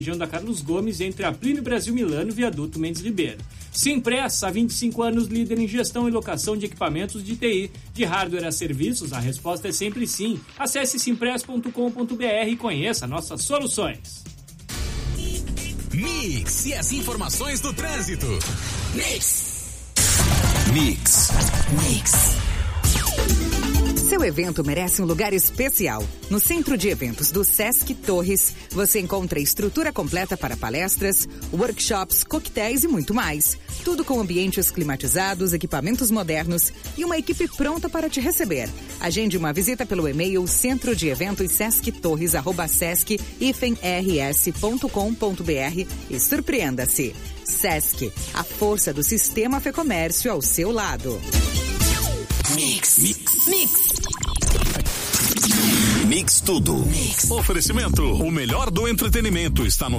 região da Carlos Gomes, entre a Plínio Brasil Milano e o Viaduto Mendes Ribeiro. Simpress, há 25 anos, líder em gestão e locação de equipamentos de TI, de hardware a serviços, a resposta é sempre sim. Acesse simpress.com.br e conheça nossas soluções. Mix e as informações do trânsito. Mix. Seu evento merece um lugar especial. No Centro de Eventos do Sesc Torres, você encontra estrutura completa para palestras, workshops, coquetéis e muito mais. Tudo com ambientes climatizados, equipamentos modernos e uma equipe pronta para te receber. Agende uma visita pelo e-mail centrodieventossesc-rs.com.br e surpreenda-se. Sesc, a força do sistema Fecomércio ao seu lado. Mix tudo. Oferecimento. O melhor do entretenimento está no